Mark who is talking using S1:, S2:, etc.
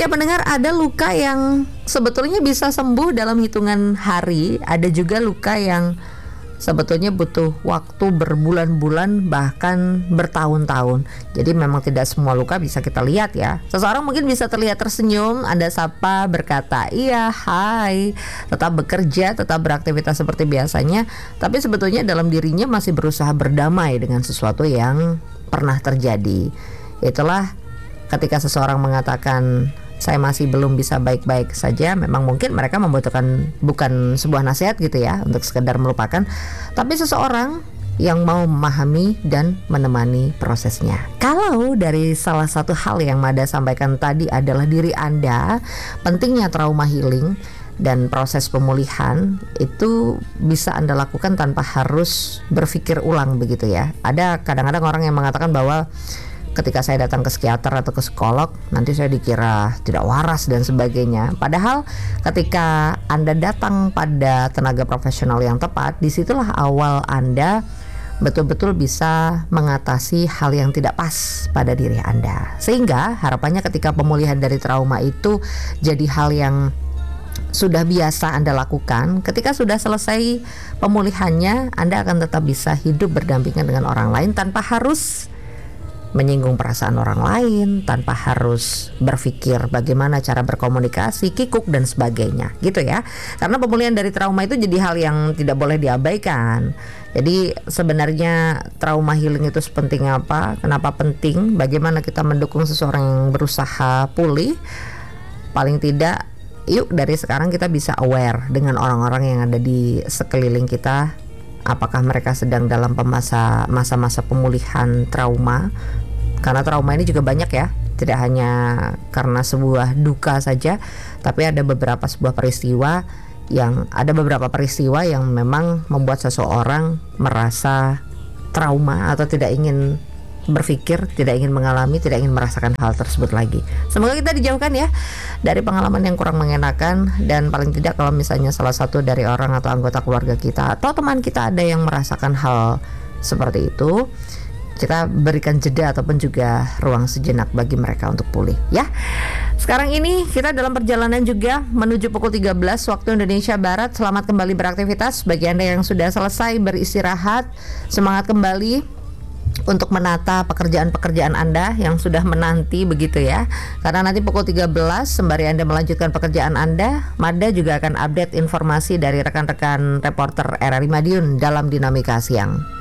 S1: Ya pendengar, ada luka yang sebetulnya bisa sembuh dalam hitungan hari, ada juga luka yang sebetulnya butuh waktu berbulan-bulan bahkan bertahun-tahun. Jadi memang tidak semua luka bisa kita lihat ya. Seseorang mungkin bisa terlihat tersenyum, Anda sapa, berkata iya, hai, tetap bekerja, tetap beraktivitas seperti biasanya, tapi sebetulnya dalam dirinya masih berusaha berdamai dengan sesuatu yang pernah terjadi. Itulah ketika seseorang mengatakan saya masih belum bisa baik-baik saja, memang mungkin mereka membutuhkan bukan sebuah nasihat gitu ya untuk sekedar melupakan, tapi seseorang yang mau memahami dan menemani prosesnya. Kalau dari salah satu hal yang Mada sampaikan tadi adalah diri Anda, pentingnya trauma healing dan proses pemulihan itu bisa Anda lakukan tanpa harus berpikir ulang begitu ya. Ada kadang-kadang orang yang mengatakan bahwa ketika saya datang ke psikiater atau ke psikolog, nanti saya dikira tidak waras dan sebagainya. Padahal ketika Anda datang pada tenaga profesional yang tepat, disitulah awal Anda betul-betul bisa mengatasi hal yang tidak pas pada diri Anda. Sehingga harapannya ketika pemulihan dari trauma itu jadi hal yang sudah biasa Anda lakukan, ketika sudah selesai pemulihannya, Anda akan tetap bisa hidup berdampingan dengan orang lain tanpa harus menyinggung perasaan orang lain, tanpa harus berpikir bagaimana cara berkomunikasi, kikuk dan sebagainya gitu ya. Karena pemulihan dari trauma itu jadi hal yang tidak boleh diabaikan. Jadi sebenarnya trauma healing itu sepenting apa? Kenapa penting? Bagaimana kita mendukung seseorang yang berusaha pulih? Paling tidak yuk dari sekarang kita bisa aware dengan orang-orang yang ada di sekeliling kita. Apakah mereka sedang dalam masa-masa pemulihan trauma? Karena trauma ini juga banyak ya, tidak hanya karena sebuah duka saja, tapi ada beberapa peristiwa yang memang membuat seseorang merasa trauma atau tidak ingin berpikir, tidak ingin mengalami, tidak ingin merasakan hal tersebut lagi. Semoga kita dijauhkan ya dari pengalaman yang kurang mengenakan, dan paling tidak kalau misalnya salah satu dari orang atau anggota keluarga kita atau teman kita ada yang merasakan hal seperti itu, kita berikan jeda ataupun juga ruang sejenak bagi mereka untuk pulih ya. Sekarang ini kita dalam perjalanan juga menuju pukul 13 waktu Indonesia Barat. Selamat kembali beraktivitas. Bagi Anda yang sudah selesai beristirahat, semangat kembali untuk menata pekerjaan-pekerjaan Anda yang sudah menanti begitu ya. Karena nanti pukul 13 sembari Anda melanjutkan pekerjaan Anda, Mada juga akan update informasi dari rekan-rekan reporter RRI Madiun dalam Dinamika Siang.